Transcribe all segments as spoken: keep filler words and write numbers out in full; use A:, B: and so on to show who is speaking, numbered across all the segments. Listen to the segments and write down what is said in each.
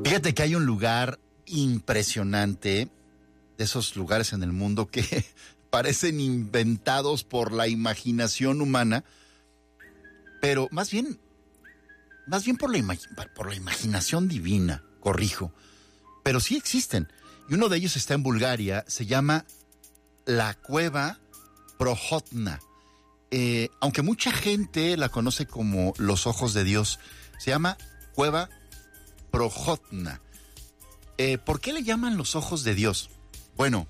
A: Fíjate que hay un lugar impresionante, de esos lugares en el mundo que parecen inventados por la imaginación humana, pero más bien, más bien por la, imag- por la imaginación divina, corrijo, pero sí existen. Y uno de ellos está en Bulgaria, se llama la Cueva Prohotna. Eh, aunque mucha gente la conoce como los ojos de Dios, se llama Cueva Prohotna. Eh, ¿Por qué le llaman los ojos de Dios? Bueno,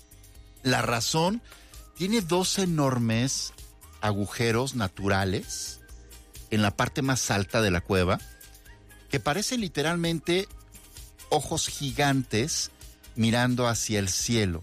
A: la razón, tiene dos enormes agujeros naturales en la parte más alta de la cueva, que parecen literalmente ojos gigantes mirando hacia el cielo.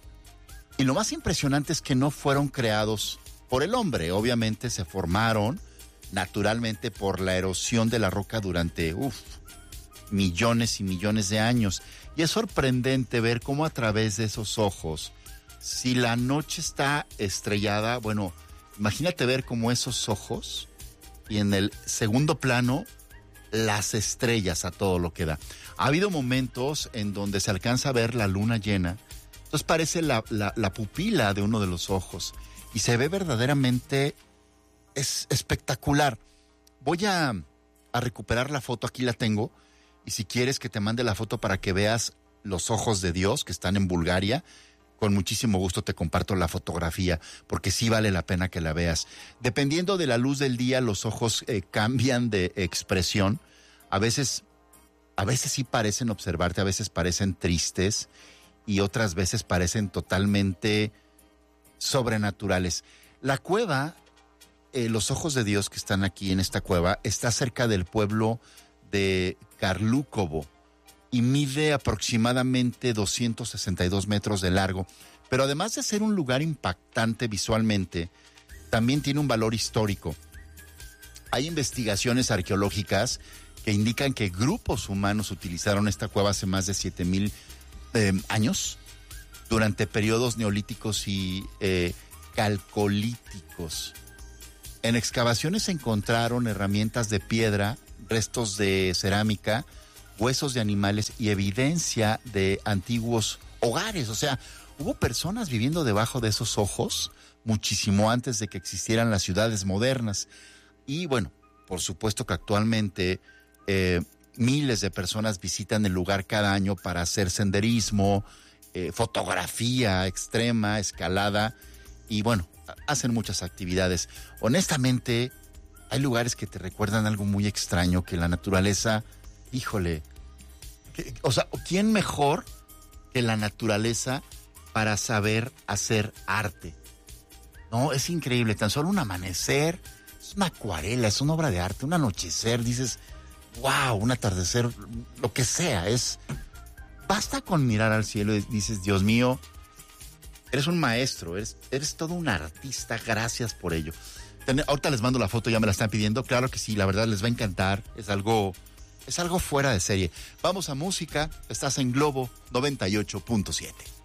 A: Y lo más impresionante es que no fueron creados por el hombre, obviamente se formaron naturalmente por la erosión de la roca durante, uff, millones y millones de años. Y es sorprendente ver cómo a través de esos ojos, si la noche está estrellada, bueno, imagínate ver cómo esos ojos y en el segundo plano las estrellas a todo lo que da. Ha habido momentos en donde se alcanza a ver la luna llena, entonces parece la, la, la pupila de uno de los ojos y se ve verdaderamente es espectacular. Voy a, a recuperar la foto, aquí la tengo, y si quieres que te mande la foto para que veas los ojos de Dios que están en Bulgaria, con muchísimo gusto te comparto la fotografía, porque sí vale la pena que la veas. Dependiendo de la luz del día, los ojos eh, cambian de expresión. A veces, a veces sí parecen observarte, a veces parecen tristes y otras veces parecen totalmente sobrenaturales. La cueva, eh, los ojos de Dios que están aquí en esta cueva, está cerca del pueblo de Karlukovo y mide aproximadamente doscientos sesenta y dos metros de largo, pero además de ser un lugar impactante visualmente, también tiene un valor histórico. Hay investigaciones arqueológicas que indican que grupos humanos utilizaron esta cueva hace más de siete mil eh, años, durante periodos neolíticos y eh, calcolíticos. En excavaciones se encontraron herramientas de piedra, restos de cerámica, huesos de animales y evidencia de antiguos hogares. O sea, hubo personas viviendo debajo de esos ojos muchísimo antes de que existieran las ciudades modernas. Y bueno, por supuesto que actualmente eh, miles de personas visitan el lugar cada año para hacer senderismo, eh, fotografía extrema, escalada y bueno, hacen muchas actividades. Honestamente, hay lugares que te recuerdan algo muy extraño, que la naturaleza, híjole, que, o sea, ¿quién mejor que la naturaleza para saber hacer arte? No, es increíble, tan solo un amanecer, es una acuarela, es una obra de arte, un anochecer, dices, wow, un atardecer, lo que sea, es, basta con mirar al cielo y dices, Dios mío, eres un maestro, eres, eres todo un artista, gracias por ello. Ten, ahorita les mando la foto, ya me la están pidiendo, claro que sí, la verdad les va a encantar, es algo, es algo fuera de serie. Vamos a música, estás en Globo noventa y ocho punto siete.